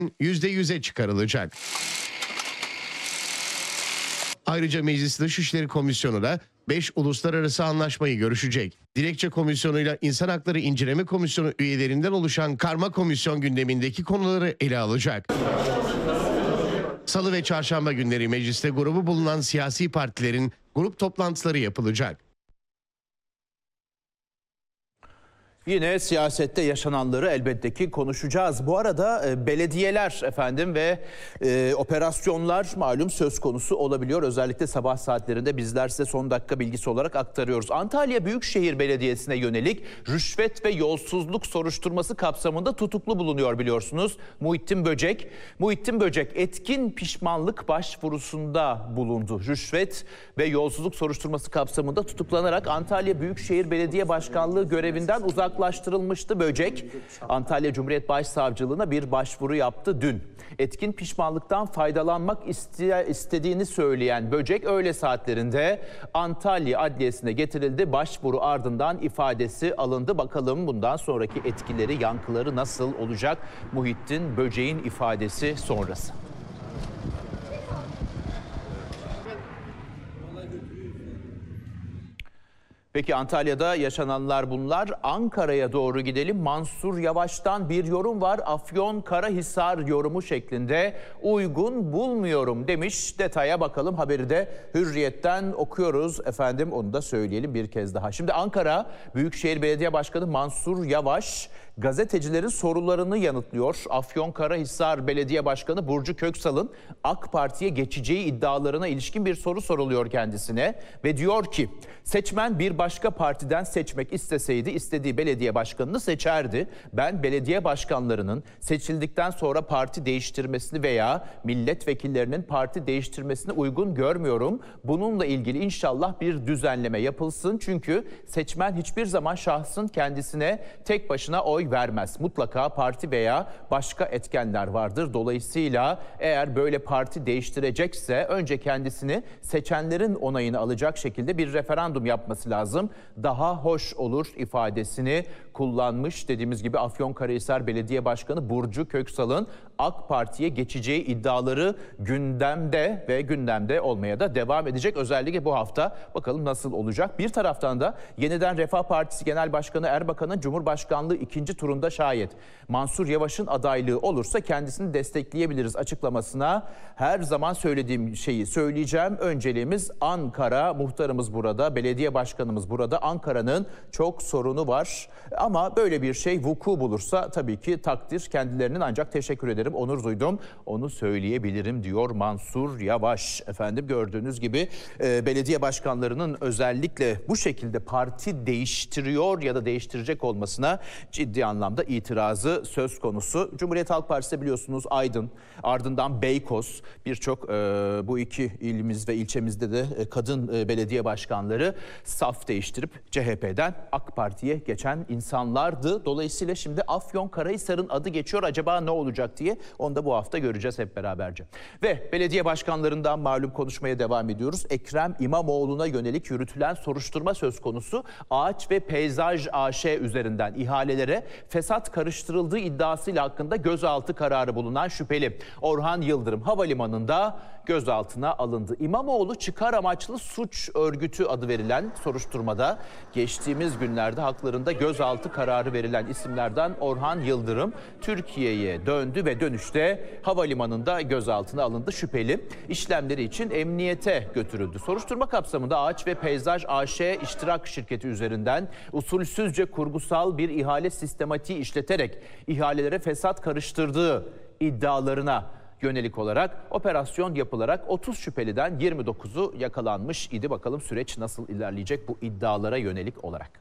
%100'e çıkarılacak. Ayrıca Meclis Dışişleri Komisyonu da 5 uluslararası anlaşmayı görüşecek. Dilekçe Komisyonu'yla İnsan Hakları İnceleme Komisyonu üyelerinden oluşan karma komisyon gündemindeki konuları ele alacak. Salı ve çarşamba günleri mecliste grubu bulunan siyasi partilerin grup toplantıları yapılacak. Yine siyasette yaşananları elbette ki konuşacağız. Bu arada belediyeler efendim ve operasyonlar malum söz konusu olabiliyor. Özellikle sabah saatlerinde bizler size son dakika bilgisi olarak aktarıyoruz. Antalya Büyükşehir Belediyesi'ne yönelik rüşvet ve yolsuzluk soruşturması kapsamında tutuklu bulunuyor biliyorsunuz. Muhittin Böcek. Muhittin Böcek etkin pişmanlık başvurusunda bulundu. Rüşvet ve yolsuzluk soruşturması kapsamında tutuklanarak Antalya Büyükşehir Belediye Başkanlığı görevinden uzaklaştırılmıştı Böcek. Antalya Cumhuriyet Başsavcılığına bir başvuru yaptı dün. Etkin pişmanlıktan faydalanmak istediğini söyleyen Böcek öğle saatlerinde Antalya Adliyesi'ne getirildi. Başvuru ardından ifadesi alındı. Bakalım bundan sonraki etkileri, yankıları nasıl olacak? Muhittin Böcek'in ifadesi sonrası. Peki Antalya'da yaşananlar bunlar. Ankara'ya doğru gidelim. Mansur Yavaş'tan bir yorum var. Afyonkarahisar yorumu şeklinde uygun bulmuyorum demiş. Detaya bakalım. Haberi de Hürriyet'ten okuyoruz efendim. Onu da söyleyelim bir kez daha. Şimdi Ankara Büyükşehir Belediye Başkanı Mansur Yavaş gazetecilerin sorularını yanıtlıyor. Afyonkarahisar Belediye Başkanı Burcu Köksal'ın AK Parti'ye geçeceği iddialarına ilişkin bir soru soruluyor kendisine. Ve diyor ki seçmen bir başka partiden seçmek isteseydi istediği belediye başkanını seçerdi. Ben belediye başkanlarının seçildikten sonra parti değiştirmesini veya milletvekillerinin parti değiştirmesini uygun görmüyorum. Bununla ilgili inşallah bir düzenleme yapılsın. Çünkü seçmen hiçbir zaman şahsın kendisine tek başına oy vermez. Mutlaka parti veya başka etkenler vardır. Dolayısıyla eğer böyle parti değiştirecekse önce kendisini seçenlerin onayını alacak şekilde bir referandum yapması lazım. Daha hoş olur ifadesini kullanmış. Dediğimiz gibi Afyonkarahisar Belediye Başkanı Burcu Köksal'ın AK Parti'ye geçeceği iddiaları gündemde ve gündemde olmaya da devam edecek. Özellikle bu hafta bakalım nasıl olacak. Bir taraftan da Yeniden Refah Partisi Genel Başkanı Erbakan'ın Cumhurbaşkanlığı ikinci turunda şayet Mansur Yavaş'ın adaylığı olursa kendisini destekleyebiliriz açıklamasına her zaman söylediğim şeyi söyleyeceğim. Önceliğimiz Ankara. Muhtarımız burada, belediye başkanımız burada. Ankara'nın çok sorunu var. Ama böyle bir şey vuku bulursa tabii ki takdir kendilerinin, ancak teşekkür ederim, onur duydum, onu söyleyebilirim diyor Mansur Yavaş. Efendim gördüğünüz gibi belediye başkanlarının özellikle bu şekilde parti değiştiriyor ya da değiştirecek olmasına ciddi anlamda itirazı söz konusu. Cumhuriyet Halk Partisi biliyorsunuz Aydın, ardından Beykoz, birçok bu iki ilimiz ve ilçemizde de kadın belediye başkanları saf değiştirip CHP'den AK Parti'ye geçen insanlardı. Dolayısıyla şimdi Afyonkarahisar'ın adı geçiyor. Acaba ne olacak diye onu da bu hafta göreceğiz hep beraberce. Ve belediye başkanlarından malum konuşmaya devam ediyoruz. Ekrem İmamoğlu'na yönelik yürütülen soruşturma söz konusu. Ağaç ve Peyzaj AŞ üzerinden ihalelere fesat karıştırıldığı iddiasıyla hakkında gözaltı kararı bulunan şüpheli Orhan Yıldırım havalimanında gözaltına alındı. İmamoğlu çıkar amaçlı suç örgütü adı verilen soruşturmada geçtiğimiz günlerde haklarında gözaltı kararı verilen isimlerden Orhan Yıldırım Türkiye'ye döndü ve dönüşte havalimanında gözaltına alındı. Şüpheli işlemleri için emniyete götürüldü. Soruşturma kapsamında Ağaç ve Peyzaj AŞ iştirak şirketi üzerinden usulsüzce kurgusal bir ihale sistematiği işleterek ihalelere fesat karıştırdığı iddialarına yönelik olarak operasyon yapılarak 30 şüpheliden 29'u yakalanmış idi. Bakalım süreç nasıl ilerleyecek bu iddialara yönelik olarak.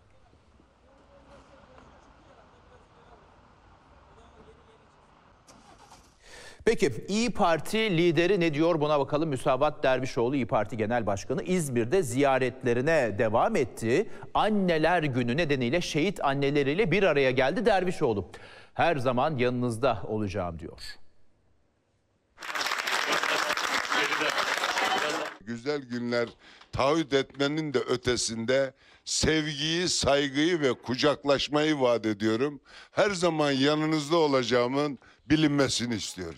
Peki İyi Parti lideri ne diyor, buna bakalım. Müsavat Dervişoğlu İyi Parti Genel Başkanı İzmir'de ziyaretlerine devam etti. Anneler Günü nedeniyle şehit anneleriyle bir araya geldi Dervişoğlu. Her zaman yanınızda olacağım diyor. Güzel günler taahhüt etmenin de ötesinde sevgiyi, saygıyı ve kucaklaşmayı vaat ediyorum. Her zaman yanınızda olacağımın bilinmesini istiyorum.